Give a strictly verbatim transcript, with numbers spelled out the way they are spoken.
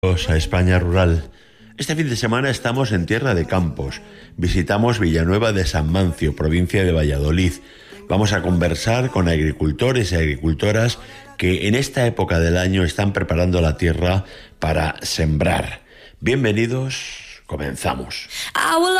A España Rural. Este fin de semana estamos en Tierra de Campos. Visitamos Villanueva de San Mancio, provincia de Valladolid. Vamos a conversar con agricultores y agricultoras que en esta época del año están preparando la tierra para sembrar. Bienvenidos, comenzamos.